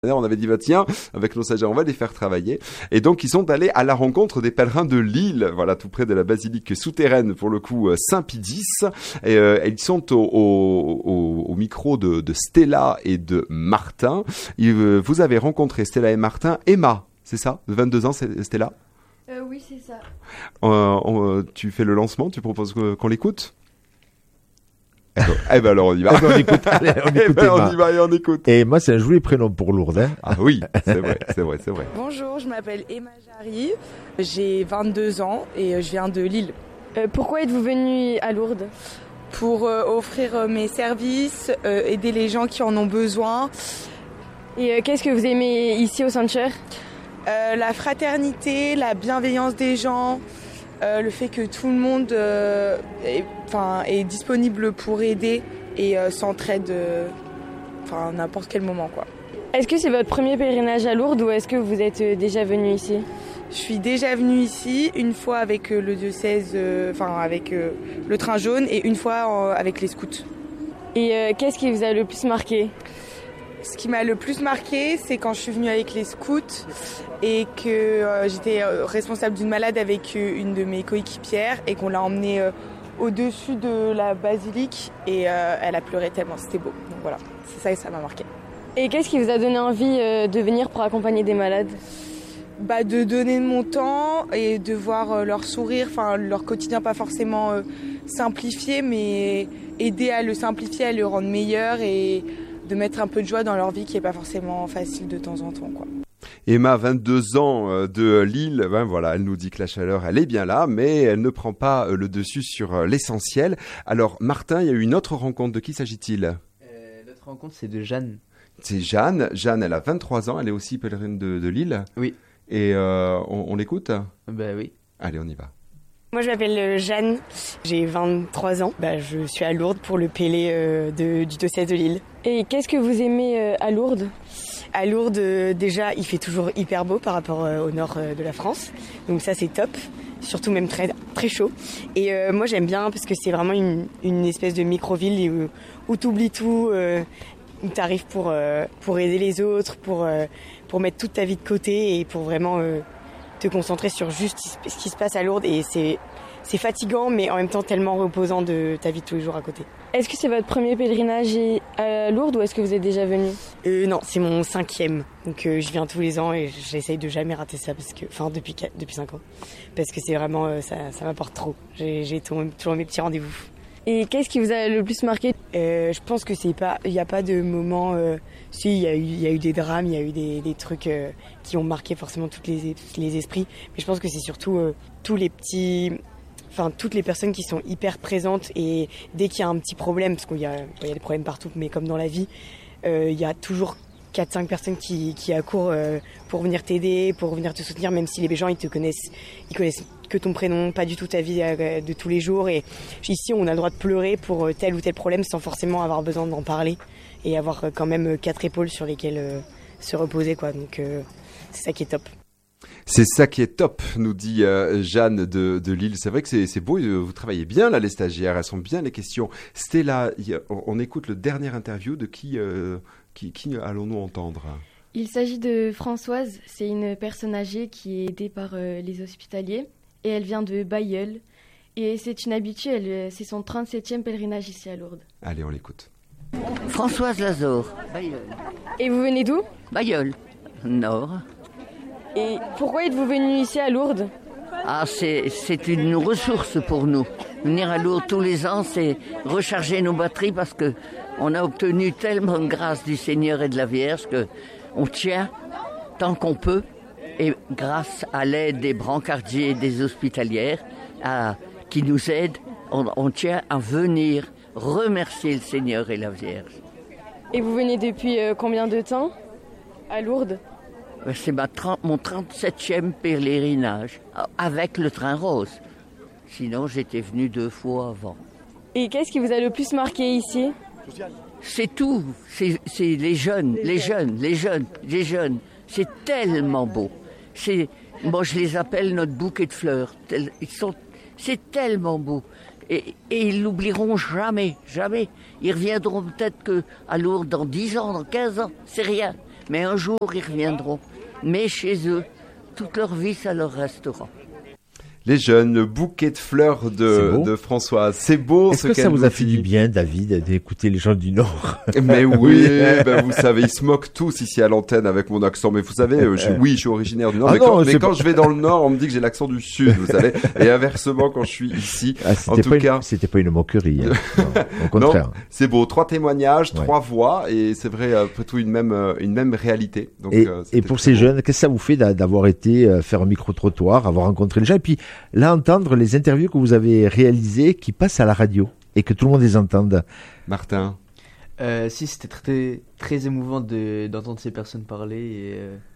On avait dit, bah, tiens, avec nos stagiaires, on va les faire travailler. Et donc, ils sont allés à la rencontre des pèlerins de Lille, voilà, tout près de la basilique souterraine, pour le coup, Saint-Pidis. Et ils sont au micro de Stella et de Martin. Vous avez rencontré Stella et Martin. Emma, c'est ça? De 22 ans, c'est Stella? Oui, c'est ça. Tu fais le lancement, tu proposes qu'on l'écoute? Eh ben alors on y va. On écoute. Allez, on écoute on y va et on écoute. Et Emma, c'est un joli prénom pour Lourdes. Hein. Ah oui, c'est vrai. Bonjour, je m'appelle Emma Jarry, j'ai 22 ans et je viens de Lille. Pourquoi êtes-vous venue à Lourdes? Pour offrir mes services, aider les gens qui en ont besoin. Et qu'est-ce que vous aimez ici au Sanctuaire? La fraternité, la bienveillance des gens, le fait que tout le monde est disponible pour aider et s'entraide n'importe quel moment, quoi. Est-ce que c'est votre premier pèlerinage à Lourdes ou est-ce que vous êtes déjà venu ici? Je suis déjà venue ici une fois avec le diocèse, avec le train jaune et une fois avec les scouts. Et qu'est-ce qui vous a le plus marqué? Ce qui m'a le plus marqué, c'est quand je suis venue avec les scouts et que j'étais responsable d'une malade avec une de mes coéquipières et qu'on l'a emmenée au-dessus de la basilique et elle a pleuré tellement, c'était beau. Donc voilà, c'est ça et ça m'a marqué. Et qu'est-ce qui vous a donné envie de venir pour accompagner des malades? De donner de mon temps et de voir leur sourire, leur quotidien pas forcément simplifié, mais aider à le simplifier, à le rendre meilleur et de mettre un peu de joie dans leur vie qui est pas forcément facile de temps en temps, quoi. Emma, 22 ans de Lille, voilà, elle nous dit que la chaleur, elle est bien là, mais elle ne prend pas le dessus sur l'essentiel. Alors, Martin, il y a eu une autre rencontre. De qui s'agit-il? L'autre rencontre, c'est de Jeanne. C'est Jeanne. Jeanne, elle a 23 ans, elle est aussi pèlerine de Lille. Oui. Et on l'écoute? Oui. Allez, on y va. Moi, je m'appelle Jeanne, j'ai 23 ans. Je suis à Lourdes pour le Pélé du diocèse de Lille. Et qu'est-ce que vous aimez à Lourdes? À Lourdes, déjà, il fait toujours hyper beau par rapport au nord de la France. Donc ça, c'est top. Surtout même très, très chaud. Et moi, j'aime bien parce que c'est vraiment une espèce de micro-ville où tu oublies tout, où tu arrives pour aider les autres, pour mettre toute ta vie de côté et pour vraiment te concentrer sur juste ce qui se passe à Lourdes. Et c'est fatigant, mais en même temps tellement reposant de ta vie de tous les jours à côté. Est-ce que c'est votre premier pèlerinage à Lourdes ou est-ce que vous êtes déjà venu? Non, c'est mon 5e. Donc je viens tous les ans et j'essaye de jamais rater ça depuis 5 ans. Parce que c'est vraiment, ça m'apporte trop. J'ai toujours mes petits rendez-vous. Et qu'est-ce qui vous a le plus marqué? Je pense que il n'y a pas de moment. Si, il y a eu des drames, il y a eu des trucs qui ont marqué forcément tous les esprits. Mais je pense que c'est surtout toutes les personnes qui sont hyper présentes et dès qu'il y a un petit problème, parce qu'il y a des problèmes partout, mais comme dans la vie, il y a toujours 4-5 personnes qui accourent pour venir t'aider, pour venir te soutenir, même si les gens ils connaissent que ton prénom, pas du tout ta vie de tous les jours. Et ici, on a le droit de pleurer pour tel ou tel problème sans forcément avoir besoin d'en parler et avoir quand même 4 épaules sur lesquelles se reposer, quoi. Donc c'est ça qui est top. C'est ça qui est top, nous dit Jeanne de Lille. C'est vrai que c'est beau, vous travaillez bien là, les stagiaires, elles sont bien les questions. Stella, on écoute le dernier interview de qui allons-nous entendre? Il s'agit de Françoise, c'est une personne âgée qui est aidée par les hospitaliers et elle vient de Bailleul. Et c'est une habituée, c'est son 37e pèlerinage ici à Lourdes. Allez, on l'écoute. Françoise Lazare, Bailleul. Et vous venez d'où? Bailleul, Nord. Et pourquoi êtes-vous venu ici à Lourdes? C'est une ressource pour nous. Venir à Lourdes tous les ans, c'est recharger nos batteries parce que on a obtenu tellement de grâce du Seigneur et de la Vierge qu'on tient tant qu'on peut. Et grâce à l'aide des brancardiers et des hospitalières qui nous aident, on tient à venir remercier le Seigneur et la Vierge. Et vous venez depuis combien de temps à Lourdes? C'est mon 37e pèlerinage avec le train rose. Sinon, j'étais venu 2 fois avant. Et qu'est-ce qui vous a le plus marqué ici? C'est tout. C'est les jeunes. C'est tellement beau. Moi, je les appelle notre bouquet de fleurs. C'est tellement beau. Et ils l'oublieront jamais. Ils reviendront peut-être qu'à Lourdes dans 10 ans, dans 15 ans. C'est rien. Mais un jour, ils reviendront. Mais chez eux, toute leur vie, ça leur restera. Les jeunes, le bouquet de fleurs de Françoise. C'est beau. Est-ce que ça vous a fait du bien, David, d'écouter les gens du Nord? Mais oui, ben vous savez, ils se moquent tous ici à l'antenne avec mon accent. Mais vous savez, je suis originaire du Nord. Mais quand je vais dans le Nord, on me dit que j'ai l'accent du Sud, vous savez. Et inversement, quand je suis ici, c'était pas une moquerie. Hein. Non, au contraire. Non, c'est beau. 3 témoignages, 3 voix, et c'est vrai, après tout, une même réalité. Donc, et pour ces jeunes, qu'est-ce que ça vous fait d'avoir été faire un micro-trottoir, avoir rencontré les gens, et puis là, entendre les interviews que vous avez réalisées qui passent à la radio et que tout le monde les entende? Martin? Si, c'était très, très émouvant d'entendre ces personnes parler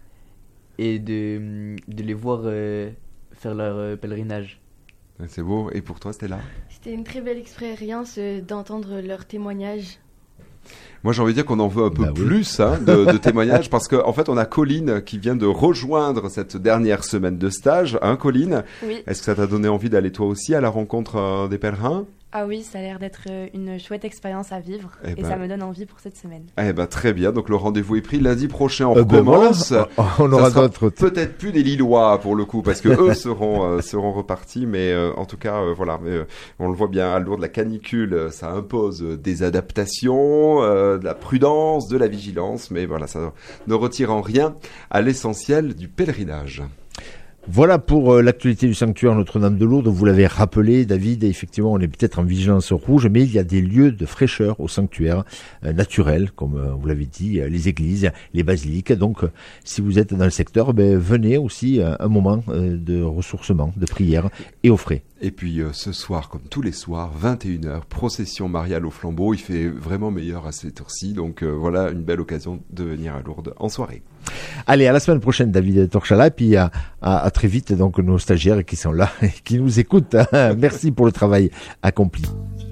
et de les voir faire leur pèlerinage. C'est beau. Et pour toi, Stella? C'était une très belle expérience d'entendre leurs témoignages. Moi, j'ai envie de dire qu'on en veut un peu plus de témoignages parce qu'en fait, on a Colline qui vient de rejoindre cette dernière semaine de stage. Hein, Colline? Oui. Est-ce que ça t'a donné envie d'aller toi aussi à la rencontre des pèlerins? Ah oui, ça a l'air d'être une chouette expérience à vivre et ça me donne envie pour cette semaine. Eh ben très bien, donc le rendez-vous est pris. Lundi prochain, on recommence. On aura d'autres. Peut-être plus des Lillois pour le coup, parce que eux seront repartis, mais en tout cas, voilà, on le voit bien à Lourdes, la canicule, ça impose des adaptations, de la prudence, de la vigilance, mais voilà, ça ne retire en rien à l'essentiel du pèlerinage. Voilà pour l'actualité du sanctuaire Notre-Dame de Lourdes. Vous l'avez rappelé, David, effectivement, on est peut-être en vigilance rouge, mais il y a des lieux de fraîcheur au sanctuaire naturel, comme vous l'avez dit, les églises, les basiliques. Donc, si vous êtes dans le secteur, venez aussi un moment de ressourcement, de prière et au frais. Et puis ce soir, comme tous les soirs, 21h, procession mariale au flambeau. Il fait vraiment meilleur à cette heure-ci, donc voilà une belle occasion de venir à Lourdes en soirée. Allez, à la semaine prochaine, David Torchala, puis à très vite, donc nos stagiaires qui sont là et qui nous écoutent. Merci pour le travail accompli.